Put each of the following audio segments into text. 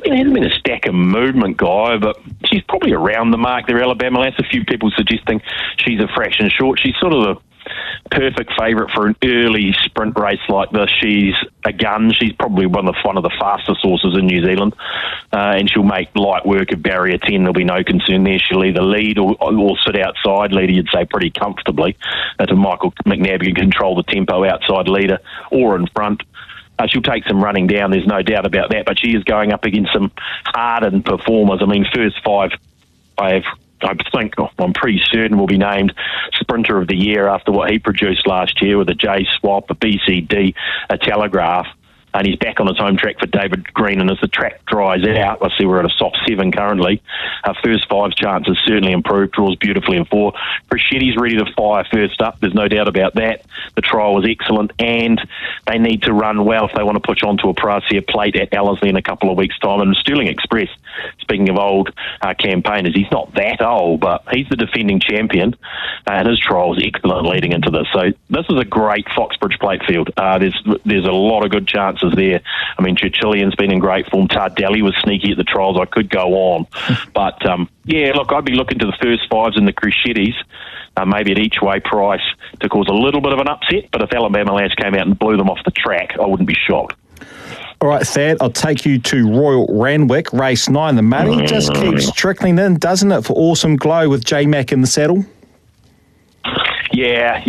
hasn't been a stack of movement guy, but she's probably around the mark there, Alabama Lass. A few people suggesting she's a fraction short. She's sort of the perfect favourite for an early sprint race like this. She's a gun. She's probably one of the fastest horses in New Zealand, and she'll make light work of barrier 10. There'll be no concern there. She'll either lead or sit outside leader, you'd say, pretty comfortably. To Michael McNabb can control the tempo outside leader or in front. She'll take some running down, there's no doubt about that, but she is going up against some hardened performers. I mean, first five, I'm pretty certain will be named Sprinter of the Year after what he produced last year with a J Swap, a BCD, a Telegraph. And he's back on his home track for David Green. And as the track dries out, I see we're at a soft 7 currently. Our first 5's chances certainly improved. Draws beautifully in 4. Crescetti's ready to fire first up. There's no doubt about that. The trial was excellent, and they need to run well if they want to push on to a Prasia plate at Ellerslie in a couple of weeks' time. And Sterling Express, speaking of old campaigners, he's not that old, but he's the defending champion, and his trial was excellent leading into this. So this is a great Foxbridge plate field. There's a lot of good chances there. I mean, Churchillian's been in great form. Tardelli was sneaky at the trials. I could go on. But, look, I'd be looking to the first 5's and the Crescettis, maybe at each way price to cause a little bit of an upset. But if Alabama Lass came out and blew them off the track, I wouldn't be shocked. All right, Thad, I'll take you to Royal Randwick, race 9. The money just keeps trickling in, doesn't it, for Awesome Glow with J Mac in the saddle? Yeah.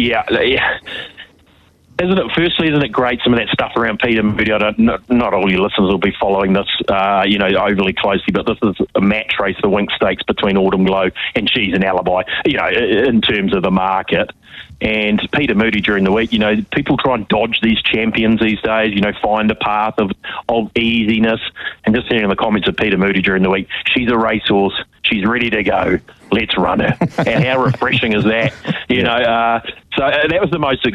Isn't it great, some of that stuff around Peter Moody? Not all your listeners will be following this, overly closely, but this is a match race, the Wink Stakes between Autumn Glow and She's an Alibi, in terms of the market. And Peter Moody during the week, people try and dodge these champions these days, find a path of easiness. And just hearing the comments of Peter Moody during the week, she's a racehorse, she's ready to go, let's run her. And how refreshing is that? So that was the most